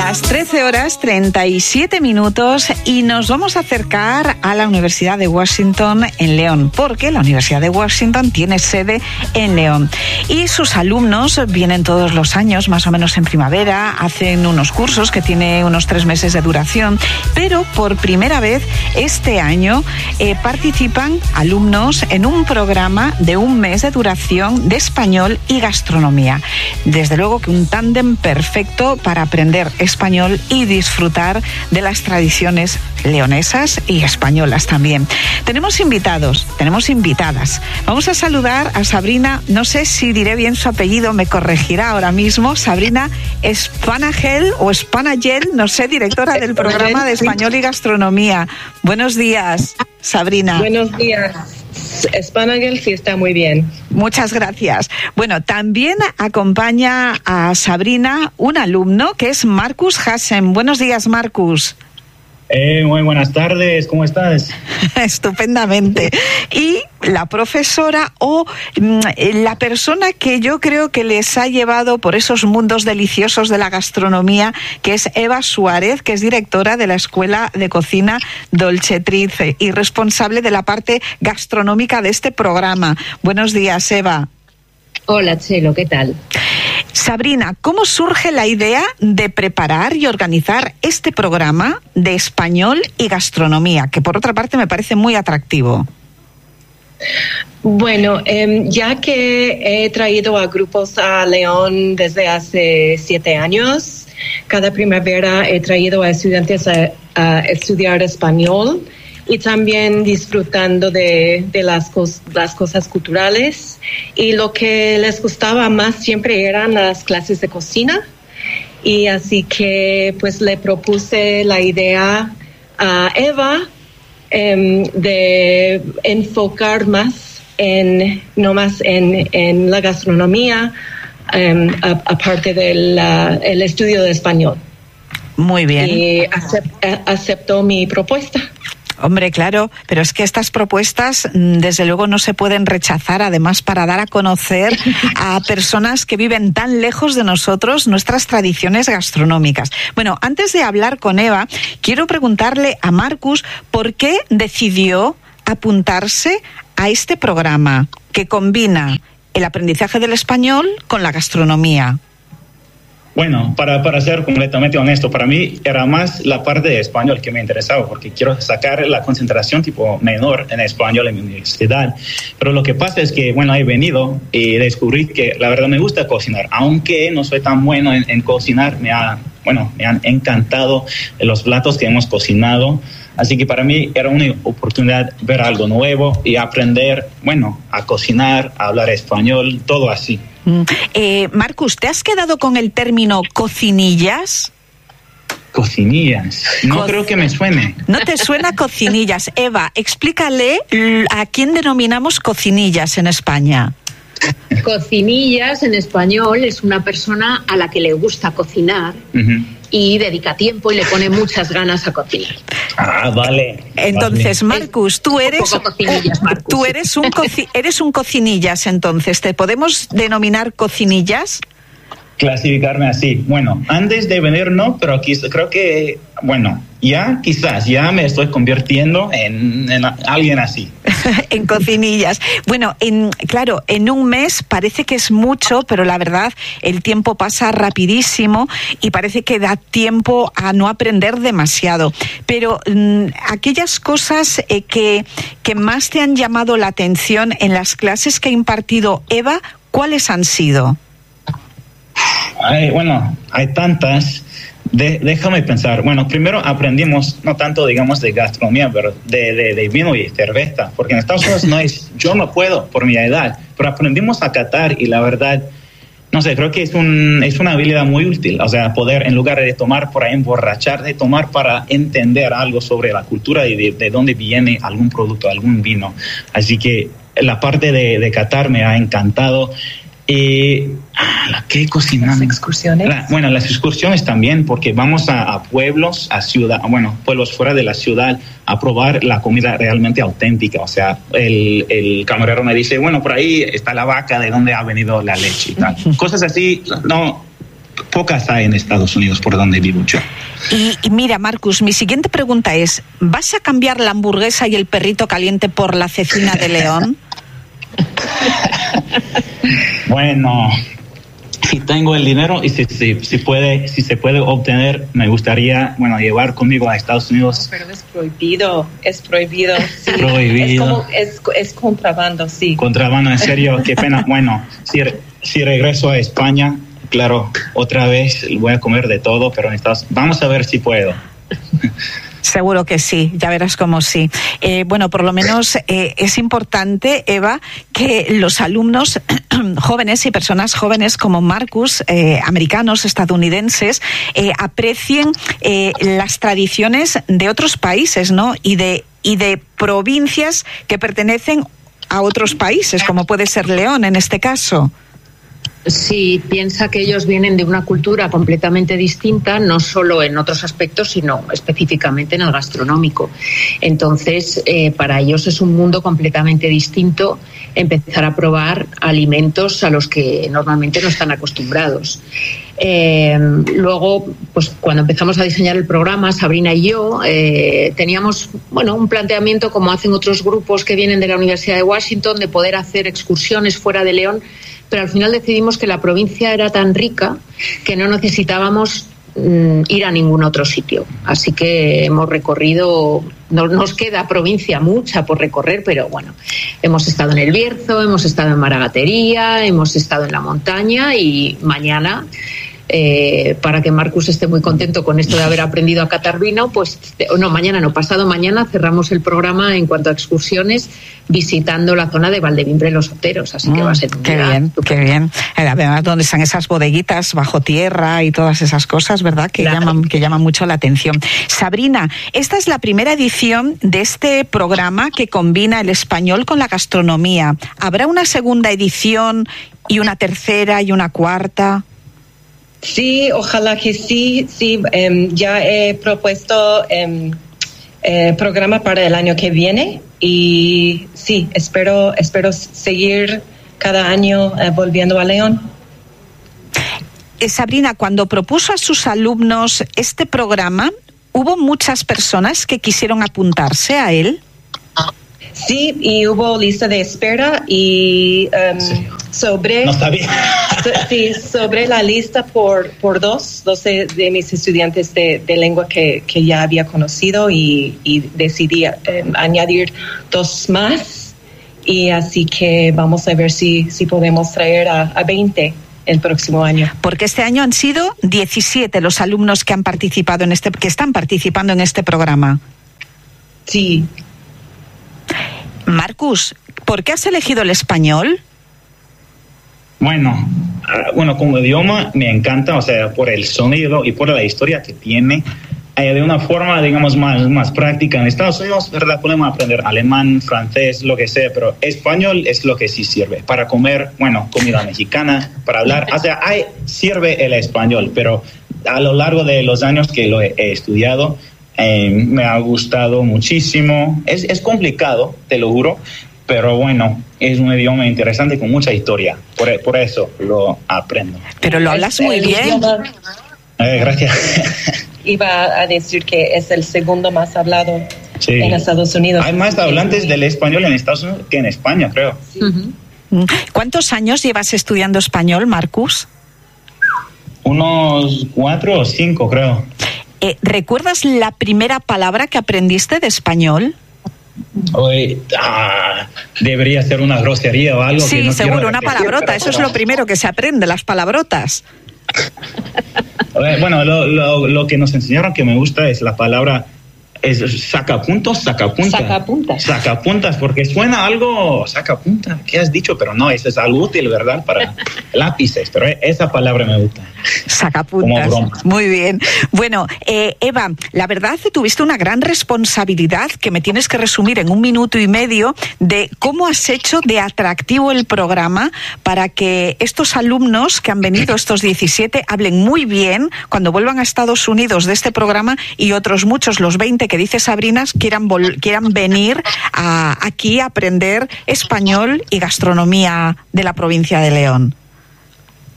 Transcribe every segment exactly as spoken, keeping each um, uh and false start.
Las trece horas treinta y siete minutos y nos vamos a acercar a la Universidad de Washington en León, porque la Universidad de Washington tiene sede en León y sus alumnos vienen todos los años, más o menos en primavera, hacen unos cursos que tienen unos tres meses de duración, pero por primera vez este año eh, participan alumnos en un programa de un mes de duración de español y gastronomía. Desde luego que un tándem perfecto para aprender español y disfrutar de las tradiciones leonesas y españolas también. Tenemos invitados, tenemos invitadas. Vamos a saludar a Sabrina, no sé si diré bien su apellido, me corregirá ahora mismo, Sabrina Spanagel o Spanagel, no sé, directora del programa de español y gastronomía. Buenos días, Sabrina. Buenos días. Spanagel sí está muy bien. Muchas gracias. Bueno, también acompaña a Sabrina un alumno que es Marcus Hassen. Buenos días, Marcus. Eh, muy buenas tardes, ¿cómo estás? Estupendamente. Y la profesora o mm, la persona que yo creo que les ha llevado por esos mundos deliciosos de la gastronomía, que es Eva Suárez, que es directora de la Escuela de Cocina Dolcetrice y responsable de la parte gastronómica de este programa. Buenos días, Eva. Hola, Chelo, ¿qué tal? Sabrina, ¿cómo surge la idea de preparar y organizar este programa de español y gastronomía, que por otra parte me parece muy atractivo? Bueno, eh, ya que he traído a grupos a León desde hace siete años, cada primavera he traído a estudiantes a, a estudiar español y también disfrutando de, de las, cos, las cosas culturales. Y lo que les gustaba más siempre eran las clases de cocina. Y así que pues le propuse la idea a Eva eh, de enfocar más en, no más en, en la gastronomía, eh, aparte del el estudio de español. Muy bien. Y acept, aceptó mi propuesta. Hombre, claro, pero es que estas propuestas desde luego no se pueden rechazar, además para dar a conocer a personas que viven tan lejos de nosotros nuestras tradiciones gastronómicas. Bueno, antes de hablar con Eva, quiero preguntarle a Marcus por qué decidió apuntarse a este programa que combina el aprendizaje del español con la gastronomía. Bueno, para, para ser completamente honesto, para mí era más la parte de español que me interesaba, porque quiero sacar la concentración tipo menor en español en mi universidad. Pero lo que pasa es que, bueno, he venido y descubrí que la verdad me gusta cocinar, aunque no soy tan bueno en, en cocinar, me ha, bueno, me han encantado los platos que hemos cocinado. Así que para mí era una oportunidad ver algo nuevo y aprender, bueno, a cocinar, a hablar español, todo así. Eh, Marcus, ¿te has quedado con el término cocinillas? Cocinillas, no Co- creo que me suene. ¿No te suena cocinillas? Eva, explícale a quién denominamos cocinillas en España. Cocinillas en español es una persona a la que le gusta cocinar uh-huh. y dedica tiempo y le pone muchas ganas a cocinar. Ah, vale. Entonces, vale. Marcus, tú eres cocinillas, Marcus. tú eres un coci- eres un cocinillas, entonces, ¿te podemos denominar cocinillas? Clasificarme así. Bueno, antes de venir no, pero aquí creo que, bueno, ya quizás, ya me estoy convirtiendo en, en alguien así. En cocinillas. Bueno, en, claro, en un mes parece que es mucho, pero la verdad el tiempo pasa rapidísimo y parece que da tiempo a no aprender demasiado. Pero mmm, aquellas cosas eh, que, que más te han llamado la atención en las clases que ha impartido Eva, ¿cuáles han sido? Ay, bueno, hay tantas. De, déjame pensar. Bueno, primero aprendimos, no tanto, digamos, de gastronomía, pero de, de, de vino y cerveza, porque en Estados Unidos no es, yo no puedo por mi edad, pero aprendimos a catar y la verdad, no sé, creo que es, un, es una habilidad muy útil, o sea, poder, en lugar de tomar por ahí, emborrachar, de tomar para entender algo sobre la cultura y de, de dónde viene algún producto, algún vino. Así que la parte de, de catar me ha encantado. Eh, ¿Qué cocinamos? Las excursiones. La, bueno, las excursiones también, porque vamos a, a pueblos, a ciudad, bueno, pueblos fuera de la ciudad, a probar la comida realmente auténtica. O sea, el, el camarero me dice, bueno, por ahí está la vaca, de dónde ha venido la leche y tal. Cosas así, no, pocas hay en Estados Unidos por donde vivo yo. Y, y mira, Marcus, mi siguiente pregunta es, ¿vas a cambiar la hamburguesa y el perrito caliente por la cecina de León? Bueno, si tengo el dinero y si, si, si, puede, si se puede obtener, me gustaría, bueno, llevar conmigo a Estados Unidos. No, pero es prohibido, es prohibido. Sí. Prohibido. Es, como, es, es contrabando, sí. Contrabando, en serio, qué pena. Bueno, si, si regreso a España, claro, otra vez voy a comer de todo, pero en Estados Unidos, vamos a ver si puedo. Seguro que sí, ya verás cómo sí. Eh, bueno, por lo menos eh, es importante, Eva, que los alumnos jóvenes y personas jóvenes como Marcus, eh, americanos, estadounidenses, eh, aprecien eh, las tradiciones de otros países, ¿no? Y de, y de provincias que pertenecen a otros países, como puede ser León en este caso. Sí, piensa que ellos vienen de una cultura completamente distinta, no solo en otros aspectos, sino específicamente en el gastronómico. Entonces, eh, para ellos es un mundo completamente distinto empezar a probar alimentos a los que normalmente no están acostumbrados. Eh, luego, pues cuando empezamos a diseñar el programa, Sabrina y yo eh, teníamos, bueno, un planteamiento como hacen otros grupos que vienen de la Universidad de Washington, de poder hacer excursiones fuera de León, pero al final decidimos que la provincia era tan rica que no necesitábamos mm, ir a ningún otro sitio. Así que hemos recorrido, no, nos queda provincia mucha por recorrer, pero bueno, hemos estado en El Bierzo, hemos estado en Maragatería, hemos estado en la montaña y mañana, eh, para que Marcus esté muy contento con esto de haber aprendido a catar vino, pues no, mañana no, pasado mañana cerramos el programa en cuanto a excursiones visitando la zona de Valdevimbre Los Oteros, así que mm, va a ser un qué día bien, estupendo. Qué bien. Además, donde están esas bodeguitas bajo tierra y todas esas cosas, ¿verdad? Que claro. llaman, que llaman mucho la atención. Sabrina, esta es la primera edición de este programa que combina el español con la gastronomía. ¿Habrá una segunda edición y una tercera y una cuarta? Sí, ojalá que sí. Sí, um, ya he propuesto um, eh, programa para el año que viene y sí, espero espero seguir cada año eh, volviendo a León. Eh, Sabrina, cuando propuso a sus alumnos este programa, ¿hubo muchas personas que quisieron apuntarse a él? Sí, y hubo lista de espera y um, sí. sobre no sabía. so, sí, sobre la lista por por dos, dos de, de mis estudiantes de, de lengua que, que ya había conocido y, y decidí um, añadir dos más y así que vamos a ver si, si podemos traer a, a veinte el próximo año. Porque este año han sido diecisiete los alumnos que han participado en este, que están participando en este programa. Sí. Marcus, ¿por qué has elegido el español? Bueno, uh, bueno, como idioma me encanta, o sea, por el sonido y por la historia que tiene, eh, de una forma, digamos, más, más práctica. En Estados Unidos, ¿verdad? Podemos aprender alemán, francés, lo que sea, pero español es lo que sí sirve. Para comer, bueno, comida mexicana, para hablar, o sea, hay, sirve el español, pero a lo largo de los años que lo he, he estudiado, Eh, me ha gustado muchísimo. Es, es complicado, te lo juro, pero bueno, es un idioma interesante con mucha historia. Por, por eso lo aprendo. Pero lo hablas muy bien. Eh, gracias. Iba a decir que es el segundo más hablado sí. en Estados Unidos. Hay más hablantes del español en Estados Unidos que en España, creo. Sí. Uh-huh. ¿Cuántos años llevas estudiando español, Marcus? Unos cuatro o cinco, creo. Eh, ¿Recuerdas la primera palabra que aprendiste de español? Hoy, ah, debería ser una grosería o algo. Sí, que no seguro, una repetir, palabrota. pero... Eso es lo primero que se aprende, las palabrotas. Bueno, lo, lo, lo que nos enseñaron que me gusta es la palabra es sacapuntos, sacapuntas. Sacapuntas. Sacapuntas, porque suena algo sacapunta. ¿Qué has dicho? Pero no, eso es algo útil, ¿verdad? Para lápices, pero esa palabra me gusta. Sacapuntas. Muy bien. Bueno, eh, Eva, la verdad que tuviste una gran responsabilidad que me tienes que resumir en un minuto y medio de cómo has hecho de atractivo el programa para que estos alumnos que han venido, estos diecisiete, hablen muy bien cuando vuelvan a Estados Unidos de este programa y otros muchos, los veinte que dice Sabrina, quieran, vol- quieran venir a, aquí a aprender español y gastronomía de la provincia de León.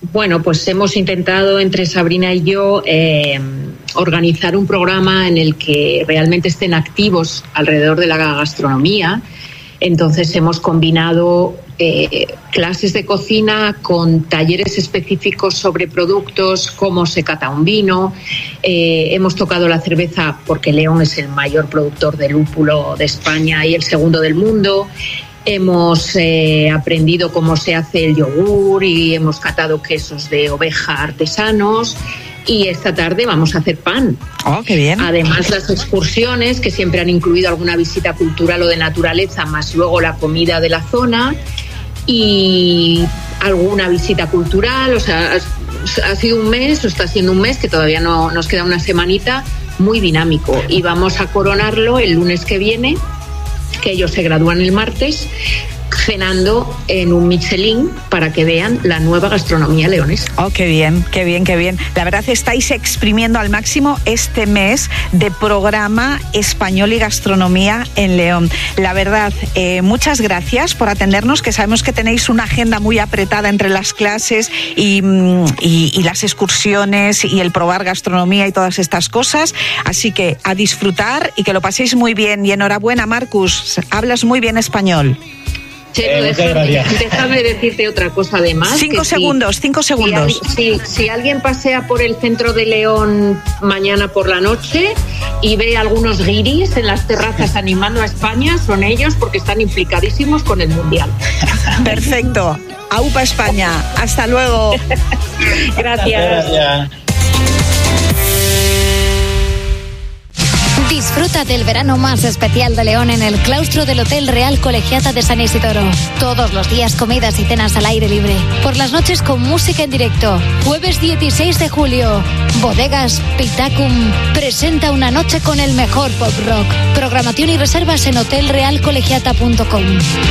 Bueno, pues hemos intentado entre Sabrina y yo eh, organizar un programa en el que realmente estén activos alrededor de la gastronomía. Entonces hemos combinado eh, clases de cocina con talleres específicos sobre productos, cómo se cata un vino. Eh, hemos tocado la cerveza porque León es el mayor productor de lúpulo de España y el segundo del mundo. Hemos eh, aprendido cómo se hace el yogur y hemos catado quesos de oveja artesanos. Y esta tarde vamos a hacer pan. Oh, qué bien. Además, las excursiones, que siempre han incluido alguna visita cultural o de naturaleza, más luego la comida de la zona y alguna visita cultural. O sea, ha sido un mes, o está siendo un mes, que todavía no nos queda una semanita, muy dinámico. Y vamos a coronarlo el lunes que viene, que ellos se gradúan el martes, cenando en un Michelin para que vean la nueva gastronomía leonesa. Oh, qué bien, qué bien, qué bien. La verdad, estáis exprimiendo al máximo este mes de programa español y gastronomía en León. La verdad, eh, muchas gracias por atendernos, que sabemos que tenéis una agenda muy apretada entre las clases y, y, y las excursiones y el probar gastronomía y todas estas cosas. Así que a disfrutar y que lo paséis muy bien. Y enhorabuena, Marcus, hablas muy bien español. Chelo, eh, déjame, déjame decirte otra cosa además. Cinco segundos, si, cinco segundos. Si, si, si alguien pasea por el centro de León mañana por la noche y ve algunos guiris en las terrazas animando a España, son ellos porque están implicadísimos con el Mundial. Perfecto. Aupa España. Hasta luego. Gracias. Gracias. Disfruta del verano más especial de León en el claustro del Hotel Real Colegiata de San Isidoro. Todos los días comidas y cenas al aire libre. Por las noches con música en directo. Jueves dieciséis de julio. Bodegas Pitacum presenta una noche con el mejor pop rock. Programación y reservas en hotel real colegiata punto com.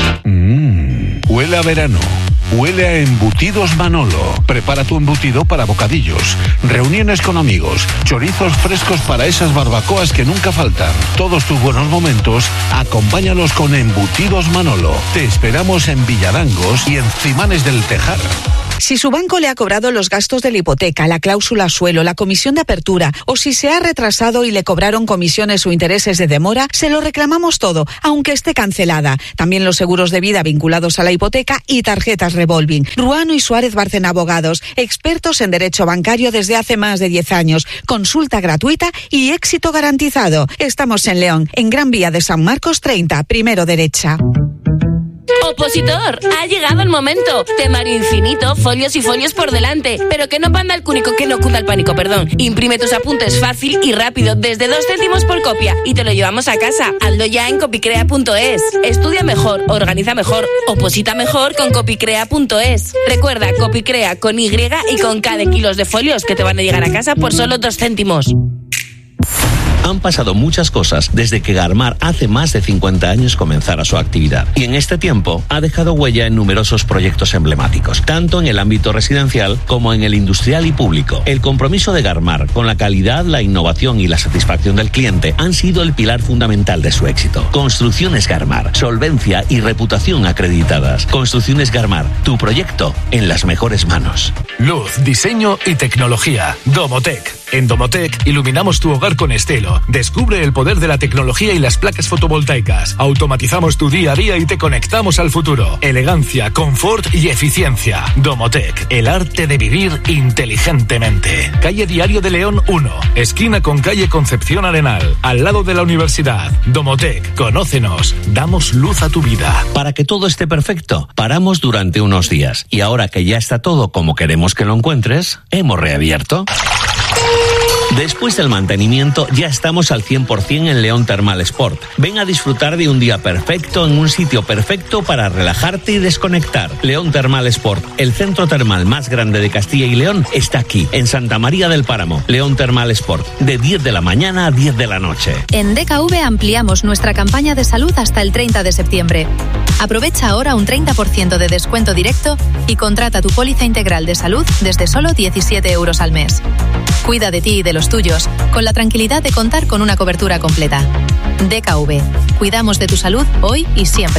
Mmm, huele a verano. Huele a Embutidos Manolo. Prepara tu embutido para bocadillos, reuniones con amigos, chorizos frescos para esas barbacoas que nunca faltan. Todos tus buenos momentos, acompáñalos con Embutidos Manolo. Te esperamos en Villadangos y en Cimanes del Tejar. Si su banco le ha cobrado los gastos de la hipoteca, la cláusula suelo, la comisión de apertura, o si se ha retrasado y le cobraron comisiones o intereses de demora, se lo reclamamos todo, aunque esté cancelada. También los seguros de vida vinculados a la hipoteca y tarjetas revolving. Ruano y Suárez Barcena Abogados, expertos en derecho bancario desde hace más de diez años. Consulta gratuita y éxito garantizado. Estamos en León, en Gran Vía de San Marcos treinta, primero derecha. Opositor, ha llegado el momento. Temario infinito, folios y folios por delante. Pero que no panda el cúnico, que no cunda el pánico, perdón. Imprime tus apuntes fácil y rápido, desde dos céntimos por copia. Y te lo llevamos a casa. Hazlo ya en copicrea punto es. Estudia mejor, organiza mejor, oposita mejor con copicrea punto es. Recuerda, Copicrea con Y y con K de kilos de folios que te van a llegar a casa por solo dos céntimos. Han pasado muchas cosas desde que Garmar hace más de cincuenta años comenzara su actividad. Y en este tiempo ha dejado huella en numerosos proyectos emblemáticos, tanto en el ámbito residencial como en el industrial y público. El compromiso de Garmar con la calidad, la innovación y la satisfacción del cliente han sido el pilar fundamental de su éxito. Construcciones Garmar, solvencia y reputación acreditadas. Construcciones Garmar, tu proyecto en las mejores manos. Luz, diseño y tecnología. Domotec. En Domotec iluminamos tu hogar con estilo. Descubre el poder de la tecnología y las placas fotovoltaicas. Automatizamos tu día a día y te conectamos al futuro. Elegancia, confort y eficiencia. Domotec, el arte de vivir inteligentemente. Calle Diario de León uno, esquina con calle Concepción Arenal, al lado de la universidad. Domotec, conócenos, damos luz a tu vida. Para que todo esté perfecto, paramos durante unos días. Y ahora que ya está todo como queremos que lo encuentres, hemos reabierto. Después del mantenimiento, ya estamos al cien por ciento en León Termal Sport. Ven a disfrutar de un día perfecto en un sitio perfecto para relajarte y desconectar. León Termal Sport, el centro termal más grande de Castilla y León, está aquí, en Santa María del Páramo. León Termal Sport, de diez de la mañana a diez de la noche. En D K V ampliamos nuestra campaña de salud hasta el treinta de septiembre. Aprovecha ahora un treinta por ciento de descuento directo y contrata tu póliza integral de salud desde solo diecisiete euros al mes. Cuida de ti y de los tuyos, con la tranquilidad de contar con una cobertura completa. D K V. Cuidamos de tu salud hoy y siempre.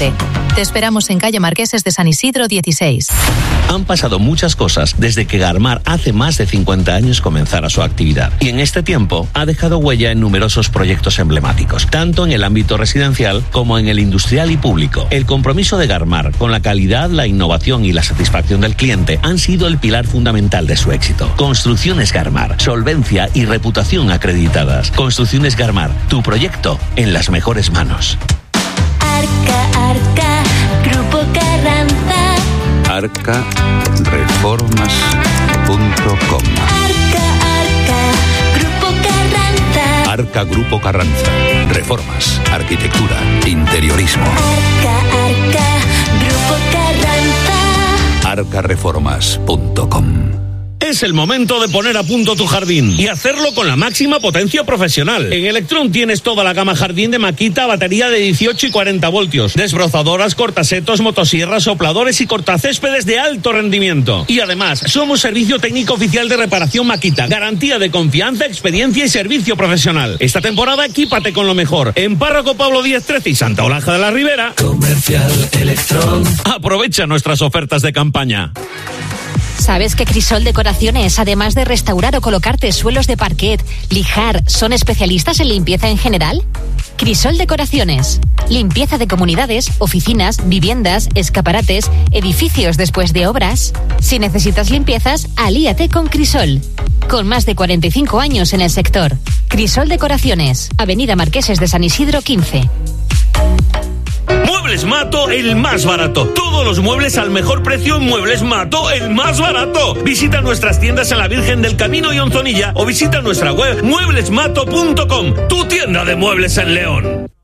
Te esperamos en calle Marqueses de San Isidro dieciséis. Han pasado muchas cosas desde que Garmar hace más de cincuenta años comenzara su actividad. Y en este tiempo ha dejado huella en numerosos proyectos emblemáticos, tanto en el ámbito residencial como en el industrial y público. El compromiso de Garmar con la calidad, la innovación y la satisfacción del cliente han sido el pilar fundamental de su éxito. Construcciones Garmar, solvencia y reputación acreditadas. Construcciones Garmar, tu proyecto en las mejores manos. Arca, Arca, Grupo Carranza. arca reformas punto com. Arca, Arca, Grupo Carranza. Arca Grupo Carranza. Reformas, arquitectura, interiorismo. Arca, Arca, Grupo Carranza. arca reformas punto com. Es el momento de poner a punto tu jardín y hacerlo con la máxima potencia profesional. En Electron tienes toda la gama jardín de Makita, batería de dieciocho y cuarenta voltios, desbrozadoras, cortasetos, motosierras, sopladores y cortacéspedes de alto rendimiento. Y además, somos servicio técnico oficial de reparación Makita, garantía de confianza, experiencia y servicio profesional. Esta temporada equípate con lo mejor. En Párroco Pablo Díaz trece y Santa Olaja de la Ribera. Comercial Electron. Aprovecha nuestras ofertas de campaña. ¿Sabes que Crisol Decoraciones, además de restaurar o colocarte suelos de parquet, lijar, son especialistas en limpieza en general? Crisol Decoraciones. Limpieza de comunidades, oficinas, viviendas, escaparates, edificios después de obras. Si necesitas limpiezas, alíate con Crisol. Con más de cuarenta y cinco años en el sector. Crisol Decoraciones. Avenida Marqueses de San Isidro quince. Muebles Mato, el más barato. Todos los muebles al mejor precio en Muebles Mato, el más barato. Visita nuestras tiendas en la Virgen del Camino y Onzonilla o visita nuestra web muebles mato punto com, tu tienda de muebles en León.